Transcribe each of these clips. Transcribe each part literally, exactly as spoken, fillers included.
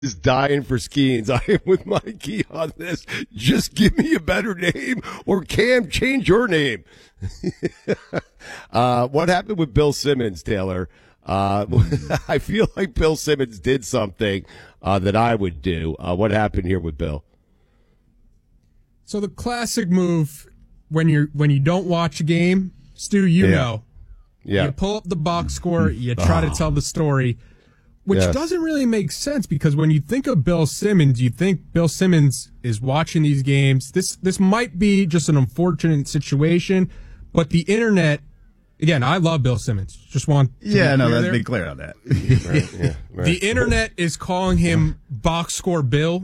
is dying for Skeens. I am with Mikey on this. Just give me a better name, or Cam, change your name. uh, what happened with Bill Simmons, Taylor? Uh, I feel like Bill Simmons did something uh, that I would do. Uh, what happened here with Bill? So the classic move when you're when you don't watch a game, Stu, you Yeah. know, Yeah. you pull up the box score, you try to tell the story, which Yes. doesn't really make sense because when you think of Bill Simmons, you think Bill Simmons is watching these games. This this might be just an unfortunate situation, but the internet, again, I love Bill Simmons. Just want to Yeah, be no, clear let's there. be clear on that. Right, yeah, right. The internet is calling him box score Bill.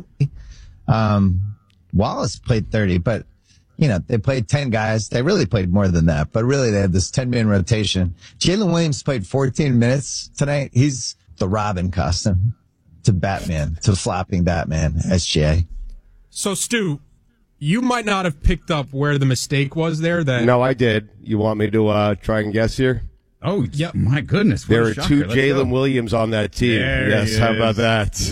Um, Wallace played thirty, but, you know, they played ten guys. They really played more than that, but really they had this ten-man rotation. Jalen Williams played fourteen minutes tonight. He's the Robin costume to Batman, to flopping Batman, S G A. So, Stu, you might not have picked up where the mistake was there. That No, I did. You want me to uh, try and guess here? Oh, Yep. my goodness. what There a are shocker. two Let's Jalen go. Williams on that team. There yes, he how about is.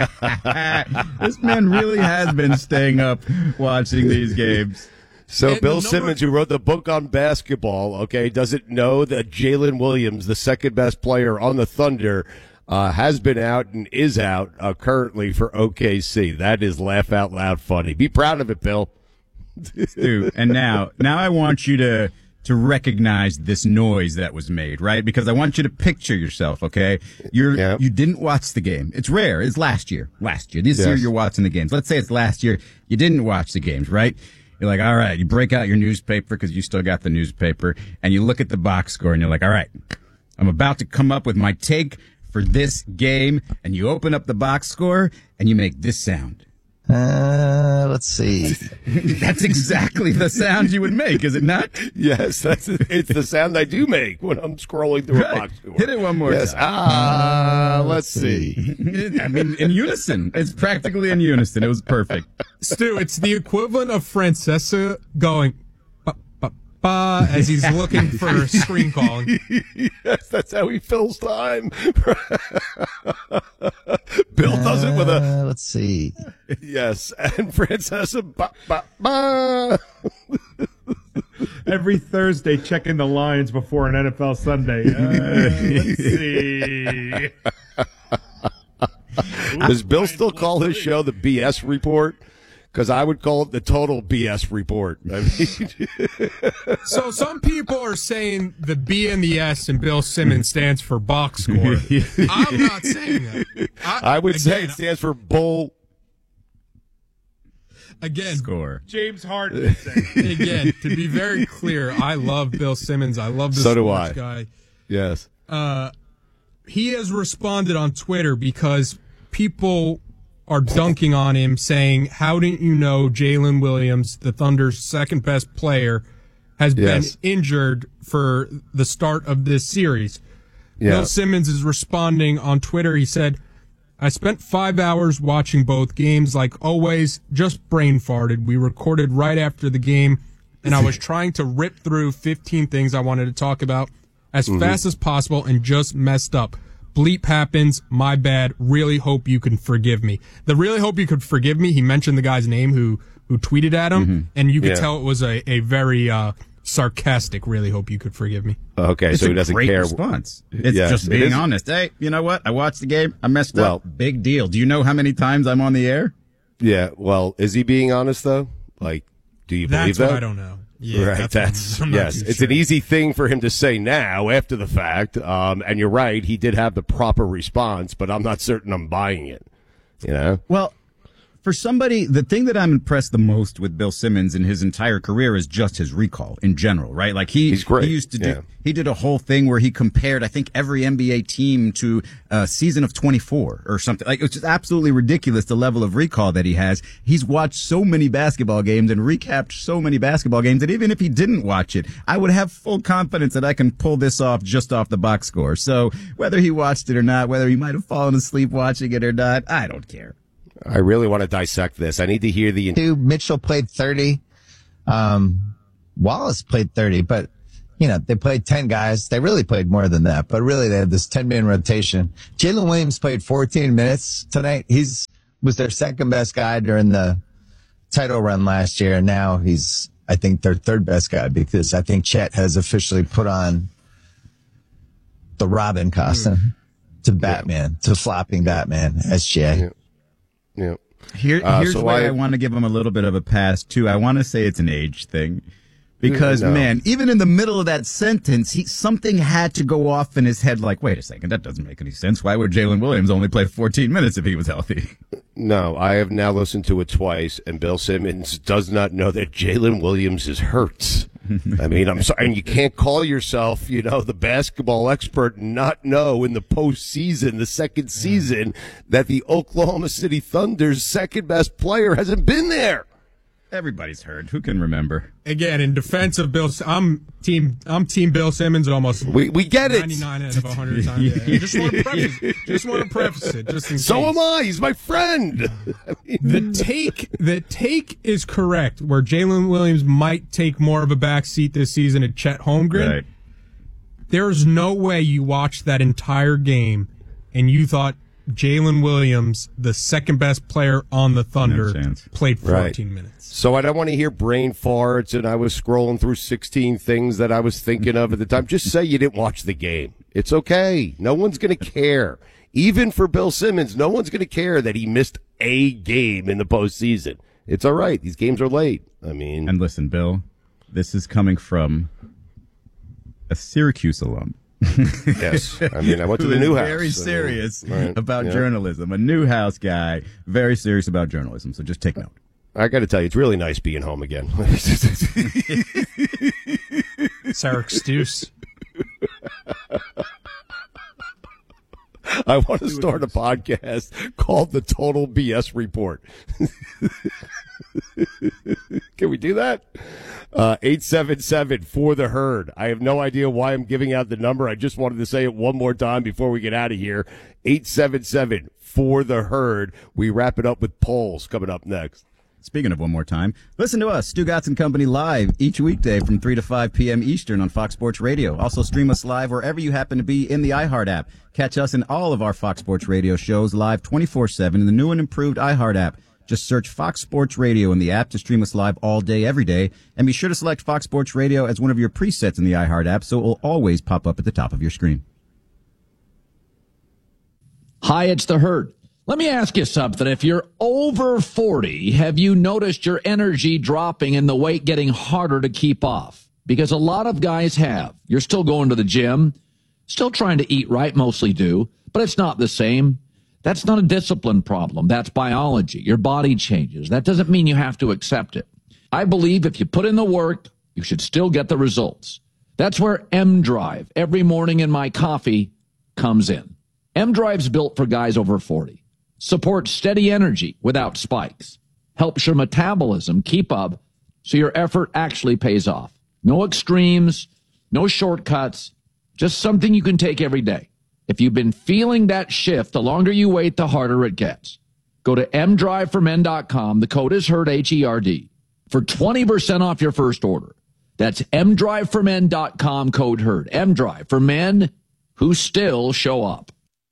that? This man really has been staying up watching these games. So And the Bill number- Simmons, who wrote the book on basketball, okay, doesn't know that Jalen Williams, the second best player on the Thunder, uh, has been out and is out uh, currently for O K C. That is laugh out loud funny. Be proud of it, Bill. Dude, and now, now I want you to to recognize this noise that was made, right? Because I want you to picture yourself, okay? You're Yeah. you didn't watch the game. It's rare. It's last year. Last year. This Yes. year you're watching the games. Let's say it's last year. You didn't watch the games, right? You're like, all right. You break out your newspaper because you still got the newspaper, and you look at the box score, and you're like, all right, I'm about to come up with my take for this game, and you open up the box score, and you make this sound. Uh, let's see. That's exactly the sound you would make, is it not? Yes, that's it's the sound I do make when I'm scrolling through Right. a box score. Hit it one more Yes. time. Ah, let's see. I mean, in unison. It's practically in unison. It was perfect. Stu, it's the equivalent of Francesa going ba, ba, ba, as he's looking for screen calling. Yes, that's how he fills time. Bill does it with a Uh, let's see. yes, and Francesa. Ba, ba, ba. Every Thursday, checking the lines before an N F L Sunday. Uh, let's see. Does Bill still call his show the B S Report? Because I would call it the total B S Report. I mean, So some people are saying the B and the S in Bill Simmons stands for box score. I'm not saying that. I would say again, it stands for bull. again, Score. James Harden would say. again, to be very clear, I love Bill Simmons. I love this So do sports I. guy. Yes. Uh, he has responded on Twitter because people are dunking on him, saying, "How didn't you know Jalen Williams, the Thunder's second best player, has Yes. been injured for the start of this series?" Yeah. Bill Simmons is responding on Twitter. He said, "I spent five hours watching both games. Like always, just brain farted. We recorded right after the game, and I was trying to rip through fifteen things I wanted to talk about as Mm-hmm. fast as possible and just messed up. Bleep happens. My bad. Really hope you can forgive me." The really hope you could forgive me, he mentioned the guy's name who, who tweeted at him, and you could Yeah. tell it was a, a very uh, sarcastic, really hope you could forgive me. Okay, It's so a he doesn't great care. response. It's Yes, just it being is. honest. Hey, you know what? I watched the game. I messed Well- up. Big deal. Do you know how many times I'm on the air? Yeah. Well, is he being honest though? Like, do you believe That's that? what I don't know. Yeah, right. that's, That's, what I'm- I'm not yes. too It's sure. an easy thing for him to say now after the fact. Um, and you're right. He did have the proper response, but I'm not certain I'm buying it. You know? Well, for somebody, the thing that I'm impressed the most with Bill Simmons in his entire career is just his recall in general, right? Like he, He's great, he used to do, yeah. he did a whole thing where he compared, I think, every N B A team to a season of twenty-four or something. Like it's just absolutely ridiculous the level of recall that he has. He's watched so many basketball games and recapped so many basketball games that even if he didn't watch it, I would have full confidence that I can pull this off just off the box score. So whether he watched it or not, whether he might have fallen asleep watching it or not, I don't care. I really want to dissect this. I need to hear the. Two, Mitchell played thirty. Um, Wallace played thirty, but, you know, they played ten guys. They really played more than that, but really they had this ten-man rotation. Jalen Williams played fourteen minutes tonight. He's was their second best guy during the title run last year, and now he's, I think, their third best guy because I think Chet has officially put on the Robin costume mm. to Batman, yeah. to flopping Batman as Jay. Yeah. yeah. Here, uh, here's so why I, I want to give him a little bit of a pass, too. I want to say it's an age thing. Because, no. man, even in the middle of that sentence, he something had to go off in his head like, wait a second, that doesn't make any sense. Why would Jalen Williams only play fourteen minutes if he was healthy? No, I have now listened to it twice, and Bill Simmons does not know that Jalen Williams is hurt. I mean, I'm sorry, and you can't call yourself, you know, the basketball expert and not know in the postseason, the second season, that the Oklahoma City Thunder's second best player hasn't been there. Everybody's heard. Who can remember? Again, in defense of Bill, I'm team. I'm team Bill Simmons almost. We we get it. ninety-nine out of one hundred times. Yeah. Just want to preface. Just want to preface it. Just in so case. am I. He's my friend. I mean, the take. The take is correct. Where Jalen Williams might take more of a backseat this season at Chet Holmgren. Right. There's no way you watched that entire game and you thought Jalen Williams, the second best player on the Thunder, No played fourteen right. minutes. So I don't want to hear brain farts, and I was scrolling through sixteen things that I was thinking of at the time. Just say you didn't watch the game. It's okay. No one's going to care. Even for Bill Simmons, no one's going to care that he missed a game in the postseason. It's all right. These games are late. I mean, and listen, Bill, this is coming from a Syracuse alum. Yes, I mean, I went to the Newhouse. Very serious I mean, right, about yeah. journalism. A Newhouse guy, very serious about journalism. So just take note. I got to tell you, it's really nice being home again. Syracuse. I want to start a podcast called The Total B S Report. Can we do that? Uh, eight seven seven for the herd. I have no idea why I'm giving out the number. I just wanted to say it one more time before we get out of here. eight seven seven for the herd. We wrap it up with polls coming up next. Speaking of one more time, listen to us, Stugotz and Company, live each weekday from three to five p.m. Eastern on Fox Sports Radio. Also stream us live wherever you happen to be in the iHeart app. Catch us in all of our Fox Sports Radio shows live twenty-four seven in the new and improved iHeart app. Just search Fox Sports Radio in the app to stream us live all day, every day. And be sure to select Fox Sports Radio as one of your presets in the iHeart app so it will always pop up at the top of your screen. Hi, it's the herd. Let me ask you something. If you're over forty, have you noticed your energy dropping and the weight getting harder to keep off? Because a lot of guys have. You're still going to the gym, still trying to eat right, mostly do, but it's not the same. That's not a discipline problem. That's biology. Your body changes. That doesn't mean you have to accept it. I believe if you put in the work, you should still get the results. That's where M-Drive, every morning in my coffee, comes in. M-Drive's built for guys over forty. Supports steady energy without spikes. Helps your metabolism keep up so your effort actually pays off. No extremes, no shortcuts, just something you can take every day. If you've been feeling that shift, the longer you wait, the harder it gets. Go to m drive for men dot com. The code is HERD, H E R D, for twenty percent off your first order. That's m drive for men dot com, code HERD. M-Drive for men who still show up.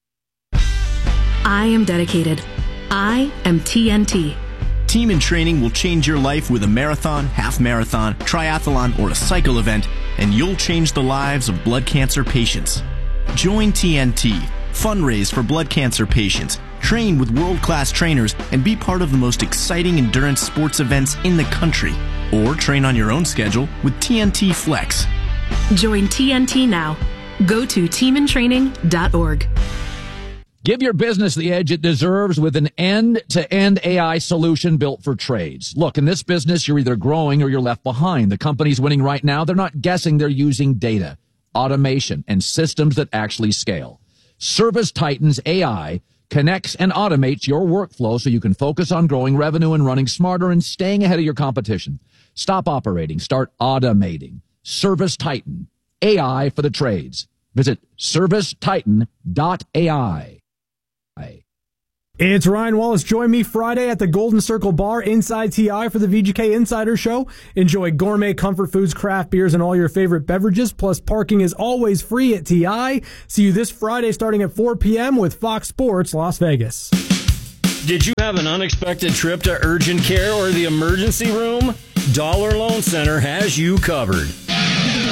I am dedicated. I am T N T. Team in Training will change your life with a marathon, half marathon, triathlon, or a cycle event, and you'll change the lives of blood cancer patients. Join T N T, fundraise for blood cancer patients, train with world-class trainers, and be part of the most exciting endurance sports events in the country. Or train on your own schedule with T N T Flex. Join T N T now. Go to team in training dot org. Give your business the edge it deserves with an end-to-end A I solution built for trades. Look, in this business, you're either growing or you're left behind. The companies winning right now, they're not guessing, they're using data, automation, and systems that actually scale. Service Titan's A I connects and automates your workflow so you can focus on growing revenue and running smarter and staying ahead of your competition. Stop operating. Start automating. Service Titan. A I for the trades. Visit service titan dot A I. It's Ryan Wallace. Join me Friday at the Golden Circle Bar inside T I for the V G K Insider Show. Enjoy gourmet comfort foods, craft beers, and all your favorite beverages. Plus, parking is always free at T I. See you this Friday starting at four p.m. with Fox Sports Las Vegas. Did you have an unexpected trip to urgent care or the emergency room? Dollar Loan Center has you covered.